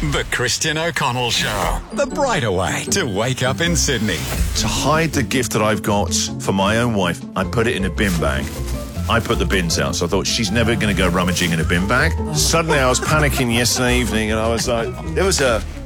The Christian O'Connell Show. The brighter way to wake up in Sydney. To hide the gift that I've got for my own wife, I put it in a bin bag. I put the bins out, so I thought she's never going to go rummaging in a bin bag. Suddenly I was panicking yesterday evening, and I was like, there was a